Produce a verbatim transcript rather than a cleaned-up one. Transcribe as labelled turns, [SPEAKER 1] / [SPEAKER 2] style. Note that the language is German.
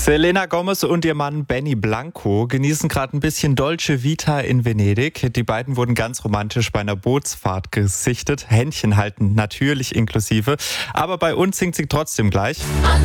[SPEAKER 1] Selena Gomez und ihr Mann Benny Blanco genießen gerade ein bisschen Dolce Vita in Venedig. Die beiden wurden ganz romantisch bei einer Bootsfahrt gesichtet. Händchen halten natürlich inklusive. Aber bei uns singt sie trotzdem gleich.